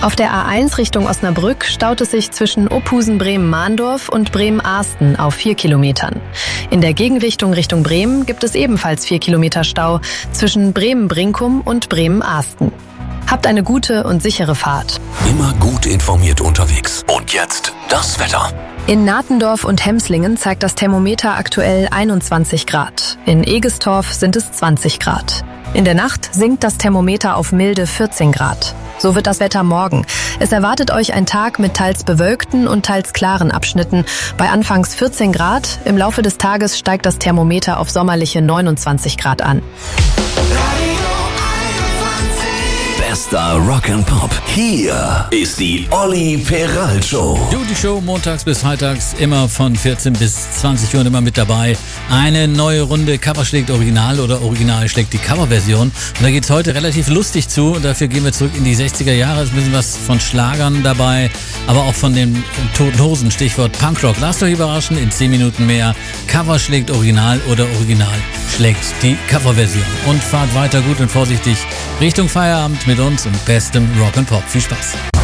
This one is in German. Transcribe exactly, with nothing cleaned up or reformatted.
Auf der A eins Richtung Osnabrück staut es sich zwischen Ophusen-Bremen-Mahndorf und Bremen-Ahsten auf vier Kilometern. In der Gegenrichtung Richtung Bremen gibt es ebenfalls vier Kilometer Stau zwischen Bremen-Brinkum und Bremen-Ahsten. Habt eine gute und sichere Fahrt. Immer gut informiert unterwegs. Und jetzt das Wetter. In Nathendorf und Hemslingen zeigt das Thermometer aktuell einundzwanzig Grad. In Egestorf sind es zwanzig Grad. In der Nacht sinkt das Thermometer auf milde vierzehn Grad. So wird das Wetter morgen. Es erwartet euch ein Tag mit teils bewölkten und teils klaren Abschnitten. Bei anfangs vierzehn Grad, im Laufe des Tages steigt das Thermometer auf sommerliche neunundzwanzig Grad an. Bester Rock'n'Pop. Hier ist die Olli Peral Show. Du, die Show montags bis freitags immer von vierzehn bis zwanzig Uhr und immer mit dabei. Eine neue Runde Cover schlägt Original oder Original schlägt die Coverversion. Und da geht's heute relativ lustig zu. Und dafür gehen wir zurück in die sechziger Jahre. Es ist ein bisschen was von Schlagern dabei, aber auch von den Toten Hosen. Stichwort Punkrock. Lasst euch überraschen, in zehn Minuten mehr. Cover schlägt Original oder Original schlägt die Coverversion. Und fahrt weiter gut und vorsichtig Richtung Feierabend mit uns und bestem Rock'n'Pop. Viel Spaß.